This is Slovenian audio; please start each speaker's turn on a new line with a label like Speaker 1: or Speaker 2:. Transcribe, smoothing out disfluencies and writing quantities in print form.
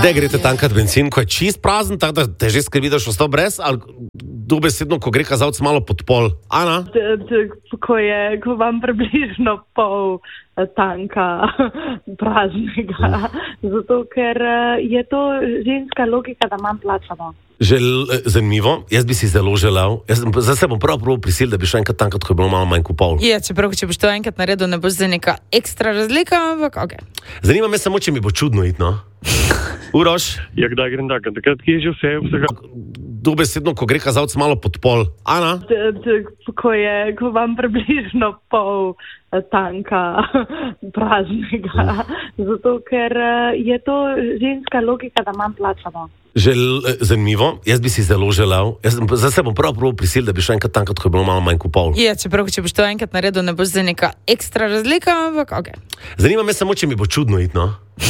Speaker 1: Kdaj greste tankat benzin, ko je čist prazen, tako da te že skrbi, da šlo brez, ali dobesedno, ko gre kazalec malo pod pol? Ana?
Speaker 2: Ko vam približno pol tanka praznega. Zato, ker je to ženska logika, da manj plačamo.
Speaker 1: Zanimivo, jaz bi si zelo želel. Zdaj se bom prav prisil, da bi šel enkrat tankat, ko je bilo malo manj kot pol.
Speaker 3: Ja, čeprav, če boš to enkrat naredil, ne boš za neka ekstra razlika, ampak ok.
Speaker 1: Zanima me samo, če mi bo čudno iti, no? Uroš?
Speaker 4: Ja, kdaj grem takrat? Takrat, ki je že vsega.
Speaker 1: Dobesedno, ko gre kazalec malo pod pol. Ana?
Speaker 2: Ko vam približno pol tanka praznega. Zato, ker je to ženska logika, da manj plačamo.
Speaker 1: Zanimivo, jaz bi si zelo želel. Zdaj se bom prav prisil, da bi šel enkrat tankat, ko je bilo malo manj kot pol.
Speaker 3: Ja, čeprav, če boš to enkrat naredil, ne boš za neka ekstra razlika, ampak ok.
Speaker 1: Zanima me samo, če mi bo čudno iti, no?